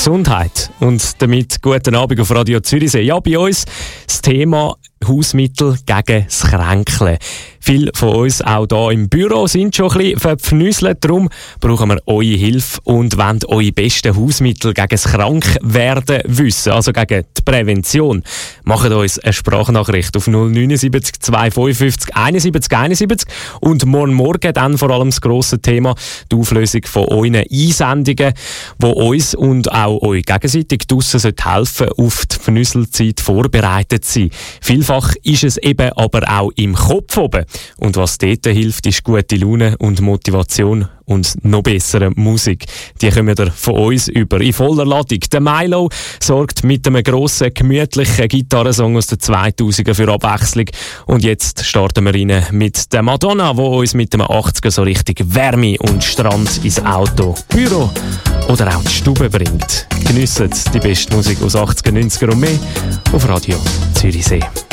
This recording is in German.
Gesundheit und damit guten Abend auf Radio Zürichsee. Ja, bei uns das Thema Hausmittel gegen das Kränkeln. Viele von uns, auch hier im Büro, sind schon ein bisschen verpfnüsselt. Darum brauchen wir eure Hilfe und wollen eure besten Hausmittel gegen das Krankwerden wissen, also gegen die Prävention. Macht uns eine Sprachnachricht auf 079 255 71 71 und morgen dann vor allem das grosse Thema, die Auflösung von euren Einsendungen, die uns und auch euch gegenseitig draussen helfen sollen, auf die Vernüsselzeit vorbereitet zu sein. Vielfach ist es eben aber auch im Kopf oben. Und was dort hilft, ist gute Laune und Motivation und noch bessere Musik. Die kommen ihr von uns über in voller Ladung. Der Milo sorgt mit einem grossen, gemütlichen Gitarrensong aus den 2000er für Abwechslung. Und jetzt starten wir rein mit der Madonna, die uns mit dem 80er so richtig Wärme und Strand ins Auto, Büro oder auch die Stube bringt. Geniessen die beste Musik aus 80er, 90er und mehr auf Radio Zürichsee.